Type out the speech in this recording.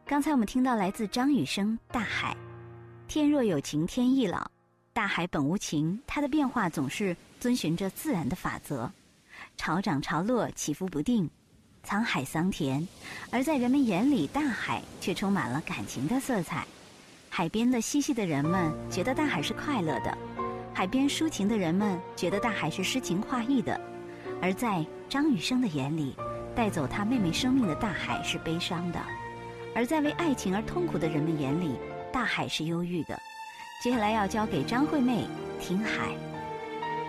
刚才我们听到来自张雨生《大海》，天若有情天亦老，大海本无情，它的变化总是遵循着自然的法则，潮涨潮落，起伏不定，沧海桑田。而在人们眼里，大海却充满了感情的色彩。海边的嬉戏的人们觉得大海是快乐的，海边抒情的人们觉得大海是诗情画意的，而在张雨生的眼里，带走他妹妹生命的大海是悲伤的，而在为爱情而痛苦的人们眼里，大海是忧郁的。接下来要交给张惠妹听海。